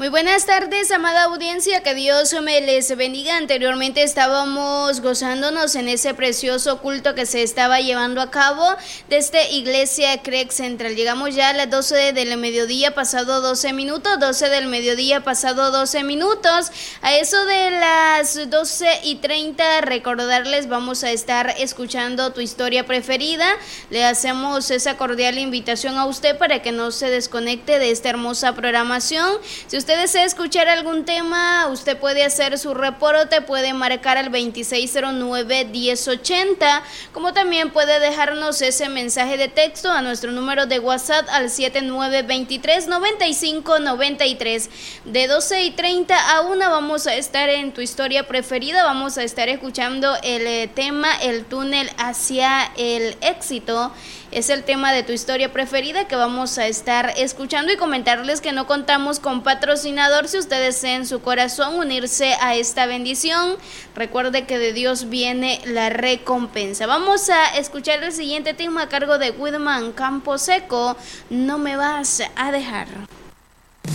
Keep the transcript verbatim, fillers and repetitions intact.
Muy buenas tardes, amada audiencia, que Dios me les bendiga. Anteriormente estábamos gozándonos en ese precioso culto que se estaba llevando a cabo desde Iglesia Creek Central. Llegamos ya a las doce del mediodía, pasado doce minutos, doce del mediodía, pasado doce minutos. A eso de las doce y treinta, recordarles, vamos a estar escuchando tu historia preferida. Le hacemos esa cordial invitación a usted para que no se desconecte de esta hermosa programación. Si usted desea escuchar algún tema, usted puede hacer su reporte, puede marcar al veintiséis cero nueve, diez ochenta, como también puede dejarnos ese mensaje de texto a nuestro número de WhatsApp al siete nueve dos tres, nueve cinco nueve tres. De doce y treinta a una vamos a estar en tu historia preferida, vamos a estar escuchando el eh, tema El túnel hacia el éxito. Es el tema de tu historia preferida que vamos a estar escuchando, y comentarles que no contamos con patrocinador. Si usted desea en su corazón unirse a esta bendición, recuerde que de Dios viene la recompensa. Vamos a escuchar el siguiente tema a cargo de Whitman Camposeco, No me vas a dejar.